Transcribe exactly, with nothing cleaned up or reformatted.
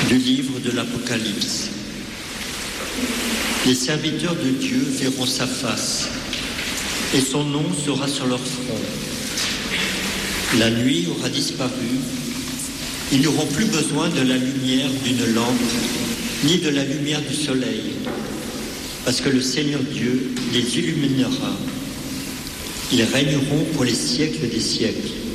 Du livre de l'Apocalypse. Les serviteurs de Dieu verront sa face, et son nom sera sur leur front. La nuit aura disparu, ils n'auront plus besoin de la lumière d'une lampe, ni de la lumière du soleil, parce que le Seigneur Dieu les illuminera. Ils régneront pour les siècles des siècles.